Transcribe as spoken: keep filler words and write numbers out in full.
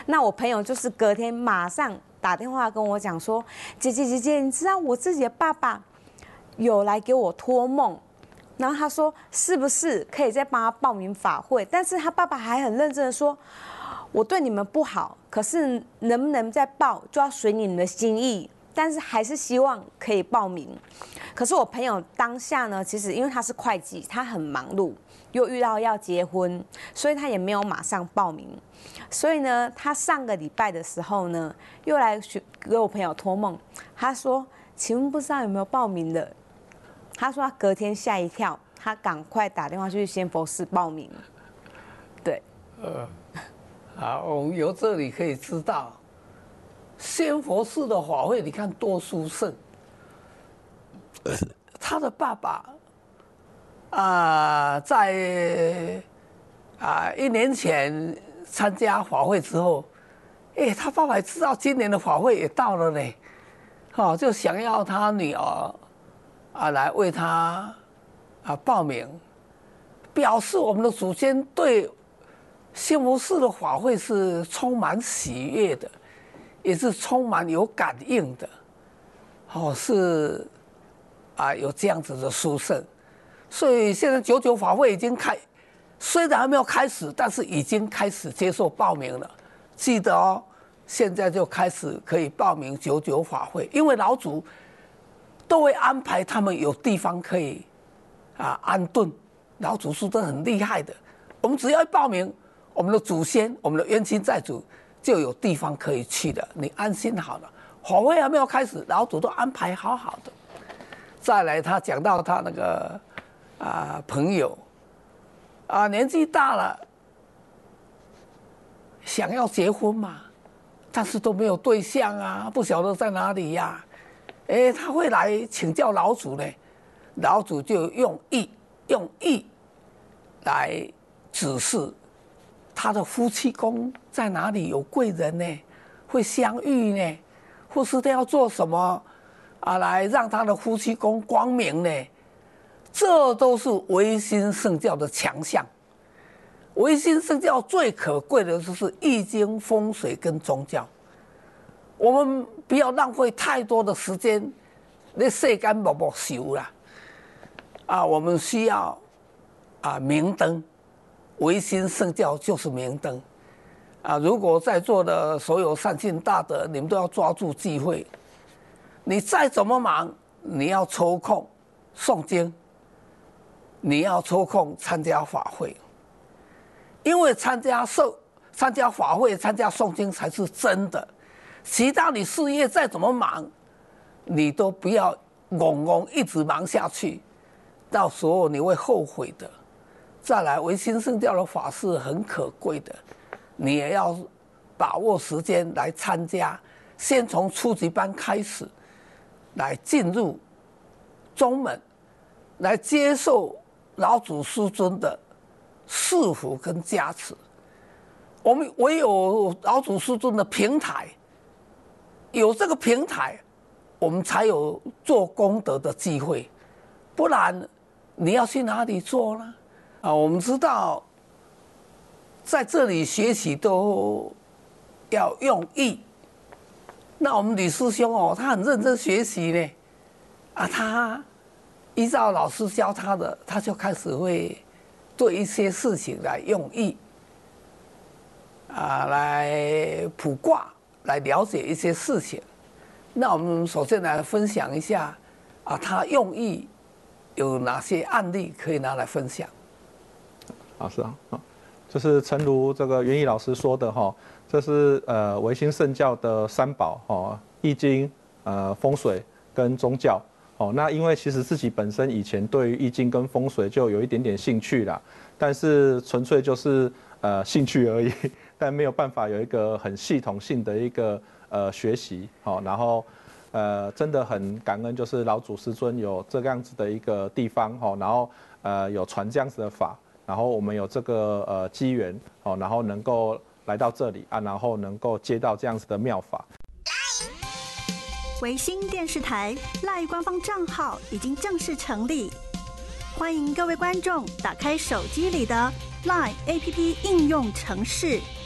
那我朋友就是隔天马上打电话跟我讲说，姐姐姐姐，你知道我自己的爸爸有来给我托梦。然后他说，是不是可以再帮他报名法会？但是他爸爸还很认真的说，我对你们不好，可是能不能再报就要随你们的心意，但是还是希望可以报名。可是我朋友当下呢，其实因为他是会计，他很忙碌，又遇到要结婚，所以他也没有马上报名。所以呢，他上个礼拜的时候呢，又来给我朋友托梦，他说，请问不知道有没有报名的？他说他隔天吓一跳，他赶快打电话去仙佛寺报名。对， 呃，好，我们由这里可以知道，仙佛寺的法会，你看多殊胜。他的爸爸啊、呃，在啊、呃、一年前参加法会之后，哎，他爸爸也知道今年的法会也到了呢，好、哦，就想要他女儿。啊，来为他啊报名，表示我们的祖先对仙佛寺的法会是充满喜悦的，也是充满有感应的，哦，是啊有这样子的殊胜，所以现在九九法会已经开，虽然还没有开始，但是已经开始接受报名了。记得哦，现在就开始可以报名九九法会，因为老祖都会安排他们有地方可以啊安顿，老祖师都很厉害的。我们只要一报名，我们的祖先、我们的冤亲债主就有地方可以去的，你安心好了。法会还没有开始，老祖都安排好好的。再来，他讲到他那个啊朋友啊年纪大了，想要结婚嘛，但是都没有对象啊，不晓得在哪里呀、啊。哎，他会来请教老祖呢，老祖就用意用意来指示他的夫妻宫在哪里有贵人呢，会相遇呢，或是他要做什么啊，来让他的夫妻宫光明呢？这都是唯心圣教的强项。唯心圣教最可贵的就是易经、风水跟宗教。我们不要浪费太多的时间，你世间默默修啦。啊，我们需要啊明灯，唯心圣教就是明灯。啊，如果在座的所有善信大德，你们都要抓住机会。你再怎么忙，你要抽空诵经，你要抽空参加法会，因为参加受参加法会、参加诵经才是真的。其他你事业再怎么忙，你都不要嗡嗡一直忙下去，到时候你会后悔的。再来，唯心圣教的法是很可贵的，你也要把握时间来参加，先从初级班开始，来进入宗门，来接受老祖师尊的赐福跟加持。我们唯有老祖师尊的平台，有这个平台，我们才有做功德的机会，不然你要去哪里做呢？啊，我们知道，在这里学习都要用意。那我们李师兄哦，他很认真学习呢，啊，他依照老师教他的，他就开始会对一些事情来用意，啊，来卜卦，来了解一些事情。那我们首先来分享一下，啊，他用意有哪些案例可以拿来分享？ 啊，是啊，就是诚如这个元义老师说的哈，这是呃唯心圣教的三宝哈，易经、呃风水跟宗教。哦，那因为其实自己本身以前对于易经跟风水就有一点点兴趣啦，但是纯粹就是呃兴趣而已，但没有办法有一个很系统性的一个呃学习。好，然后呃真的很感恩，就是老祖师尊有这个样子的一个地方哈，然后呃有传这样子的法。然后我们有这个呃机缘哦，然后能够来到这里啊，然后能够接到这样子的妙法。 维新电视台 LINE 官方账号已经正式成立，欢迎各位观众打开手机里的 LINE A P P 应用程式，